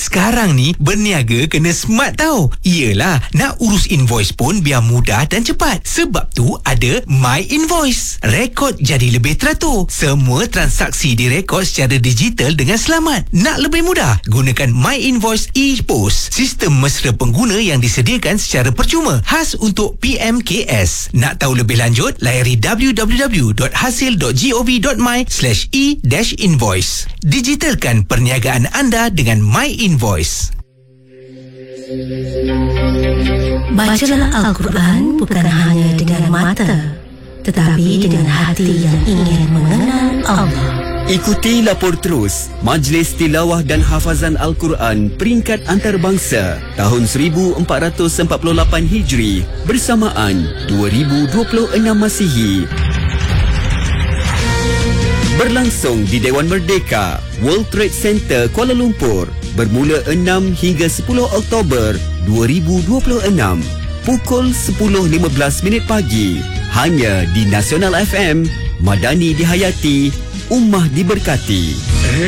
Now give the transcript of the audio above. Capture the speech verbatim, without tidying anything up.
Sekarang ni berniaga kena smart tau. Iyalah, nak urus invoice pun biar mudah dan cepat. Sebab tu ada My Invoice. Rekod jadi lebih teratur. Semua transaksi direkod secara digital dengan selamat. Nak lebih mudah? Gunakan My Invoice ePOS. Sistem mesra pengguna yang disediakan secara percuma. Khas untuk P M K S. Nak tahu lebih lanjut? Layari w w w dot hasil dot gov dot my slash e dash invoice. Digitalkan perniagaan anda dengan My Invoice. Bacalah Al-Quran bukan hanya dengan mata, tetapi dengan hati yang ingin mengenal Allah. Ikuti Lapor Terus Majlis Tilawah dan Hafazan Al-Quran Peringkat Antarabangsa tahun seribu empat ratus empat puluh lapan Hijri bersamaan dua ribu dua puluh enam Masihi. Berlangsung di Dewan Merdeka, World Trade Center, Kuala Lumpur, bermula enam hingga sepuluh Oktober dua ribu dua puluh enam, pukul sepuluh lima belas minit pagi, hanya di Nasional F M. Madani dihayati, Ummah diberkati.